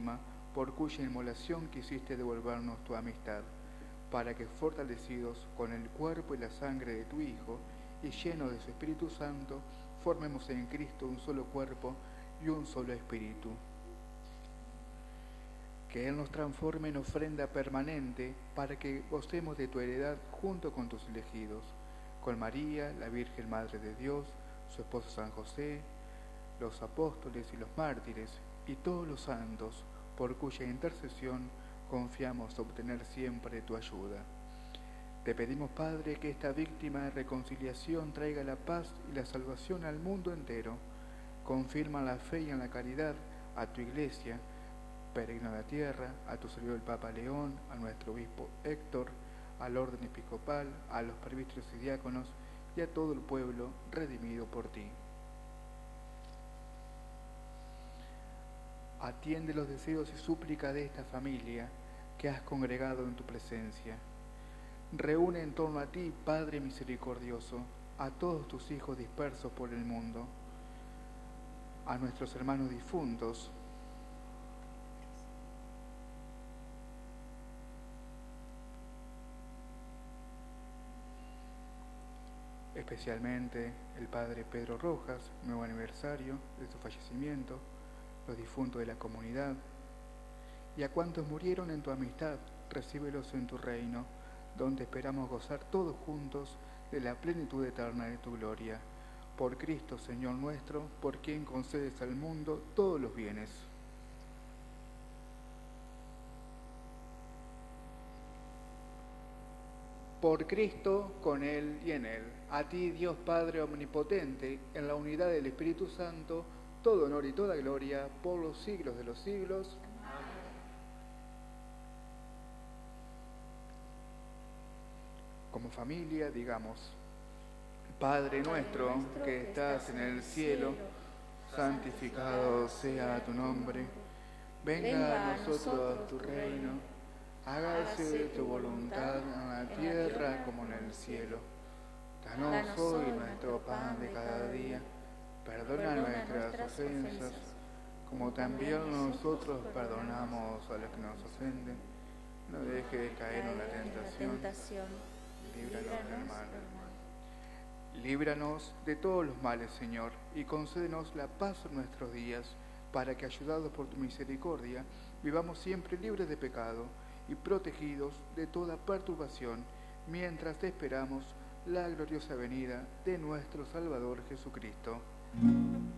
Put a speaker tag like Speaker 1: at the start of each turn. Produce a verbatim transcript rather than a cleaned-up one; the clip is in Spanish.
Speaker 1: víctima por cuya inmolación quisiste devolvernos tu amistad, para que fortalecidos con el cuerpo y la sangre de tu Hijo y llenos de su Espíritu Santo, formemos en Cristo un solo cuerpo y un solo espíritu. Que Él nos transforme en ofrenda permanente para que gocemos de tu heredad junto con tus elegidos, con María, la Virgen Madre de Dios, su esposo San José, los apóstoles y los mártires, y todos los santos, por cuya intercesión confiamos obtener siempre tu ayuda. Te pedimos, Padre, que esta víctima de reconciliación traiga la paz y la salvación al mundo entero. Confirma la fe y en la caridad a tu Iglesia, peregrino a la tierra, a tu servidor el Papa León, a nuestro obispo Héctor, al orden episcopal, a los presbíteros y diáconos, y a todo el pueblo redimido por ti. Atiende los deseos y súplicas de esta familia que has congregado en tu presencia. Reúne en torno a ti, Padre misericordioso, a todos tus hijos dispersos por el mundo, a nuestros hermanos difuntos, especialmente el Padre Pedro Rojas, nuevo aniversario de su fallecimiento, los difuntos de la comunidad, y a cuantos murieron en tu amistad, recíbelos en tu reino, donde esperamos gozar todos juntos de la plenitud eterna de tu gloria. Por Cristo, Señor nuestro, por quien concedes al mundo todos los bienes. Por Cristo, con Él y en Él. A ti, Dios Padre Omnipotente, en la unidad del Espíritu Santo, todo honor y toda gloria, por los siglos de los siglos. Amén. Como familia, digamos: Padre nuestro, que estás en el cielo, santificado sea tu nombre. Venga a nosotros tu reino. Hágase tu voluntad en la tierra como en el cielo. Danos hoy nuestro pan de cada día. Perdona nuestras ofensas, como también nosotros perdonamos a los que nos ofenden. No dejes caer en la tentación. Líbranos del mal. Líbranos de todos los males, Señor, y concédenos la paz en nuestros días, para que, ayudados por tu misericordia, vivamos siempre libres de pecado y protegidos de toda perturbación, mientras esperamos la gloriosa venida de nuestro Salvador Jesucristo.